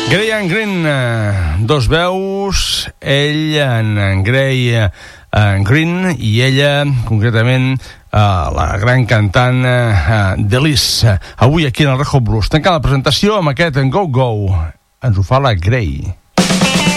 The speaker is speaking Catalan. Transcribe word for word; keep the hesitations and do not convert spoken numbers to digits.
Gray and Green, dos veus, ell en, en Gray en Green i ella, concretament, la gran cantant Delise. Avui aquí en el Rejo Blues. Tancant la presentació amb aquest Go Go. Ens ho fa la Gray.